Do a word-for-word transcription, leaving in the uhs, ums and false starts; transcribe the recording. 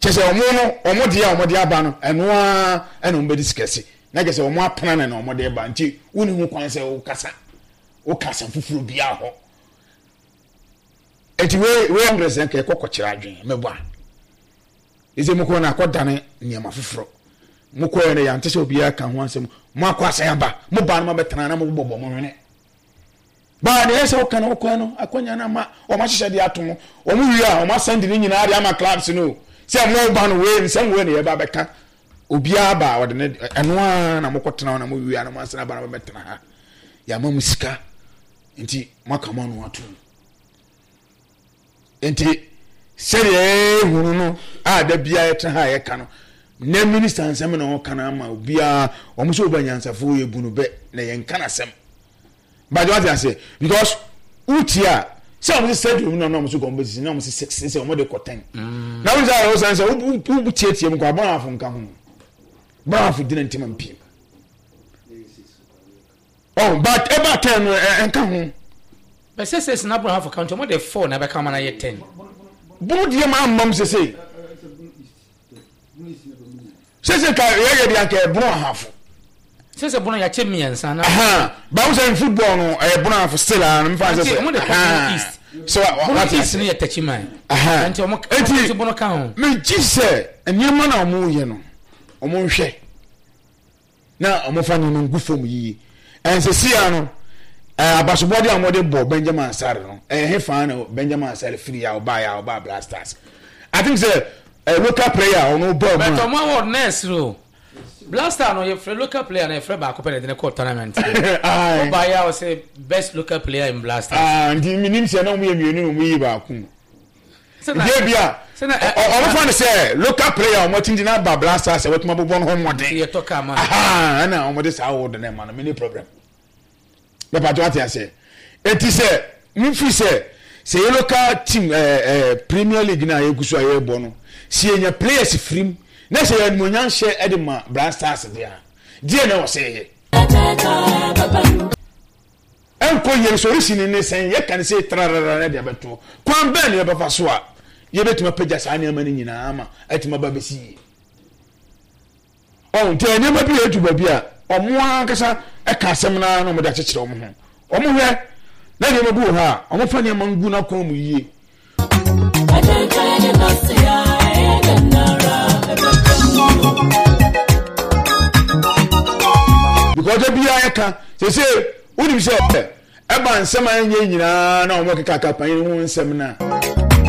chese omo no omo de a omo de aba no eno a eno mbe diskesi na chese omo apana na omo de ba nti woni hu kwan se wo kasa wo kasa fufuru bia ho eti we we congress nke kokokira adwen mebo eze mko na akodane niam fufuru mko ene ya ntese obi aka ho ansem mo akwasa ya ba mo ba no ma betana na mo bobo mo hwene ba ne ese okana okano akonya na ma o ma hihye de atom o mu wi a o ma send ni nyina ari ama clubs no se mo ba no we se mo we ne ye ba beka obi aba o de ne eno a na mo kotena na mo wi a na mo asena ba na betana ha ya ma musika nti makama no atu nti sere hunu no a da bia ye tra ha ye ka no na minister ansem na o kana ma obi a o mo so obanyansafo ye bunu be na ye nkana sem but what I say because utia say we said we no no so go mbezi na mo say six say mo de koten na we say o say say u tietie m ko abon afo nka ho ba afo di na ntima mpiem oh but eba ten enka ho but say say na abon afo count mo de four na be ka ma na ye ten bu di ma mam say say say say ka ye ye di anka ebon afo say say bono ya chemiansa na aha ba wo say football no e bono afo still an mfa say so what is ne tachiman aha anti omo anti bono ka ho me gise enema na omo ye no omo hwe na omo fa no ngufom yi en se sia no abasobodi amode bo Benjamin Asare no eh he fa na Benjamin Asare free ya oba ya oba Blasters I think say a local player ono bo but omo word next ro Blaster no your local player na free ba ko pele de court tournament oba ya o say best local player in Blasters ah ndi minim se na omo ye mienu no mo yi ba ku dey bia o fa ne say local player omo tindi na ba Blasters e wetuma bobo no homode ye talk am ah na omo de sa wo de na man many problem be pa to ati ase enti say mi fi say say local team eh eh Premier League na ye kusu aye bo no si enya players free na say ya monyan hye edema Blasters dia die na wo say ye enko ye so risi ni ne sen ye kan say trarara na dia beto kwan ben ye befa so a ye betuma pagya sa na ma ni nyina ama atima ba besi on te ne ma bi etu ba bi a omo ankasa e ka asem na no mo da chekere omo ho omo hwe na ne ma bu ha omo fa ne mangu na kon mu yie because bi ayaka say say woni bi say e ba nsem anye nyina na omo keka kapan hu nsem na